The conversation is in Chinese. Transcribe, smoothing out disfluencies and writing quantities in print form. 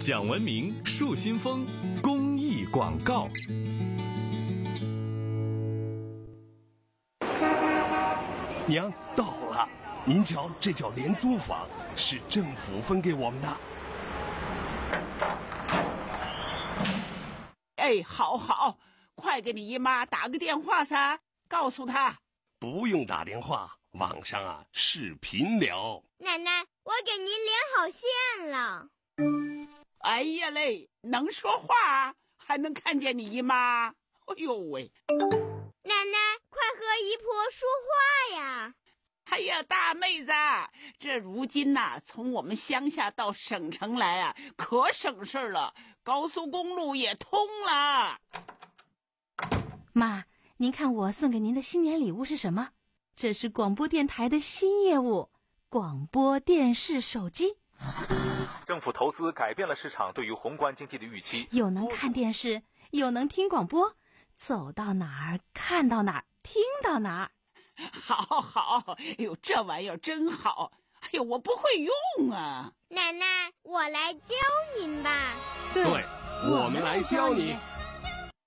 讲文明树新风公益广告。 娘到了，您瞧，这叫廉租房，是政府分给我们的。 哎，好，快给你姨妈打个电话噻，告诉她。 不用打电话，网上视频聊。 奶奶，我给您连好线了。 哎呀嘞，能说话，还能看见你姨妈。哎呦喂！ 奶奶，快和姨婆说话呀！ 哎呀，大妹子，这如今从我们乡下到省城来可省事了，高速公路也通了。 妈，您看我送给您的新年礼物是什么？这是广播电台的新业务——广播电视手机。 政府投资改变了市场对于宏观经济的预期， 又能看电视，又能听广播，走到哪儿看到哪儿，听到哪儿。 好，哎呦，这玩意儿真好。哎呦，我不会用啊。 奶奶，我来教您吧。 对，我们来教你。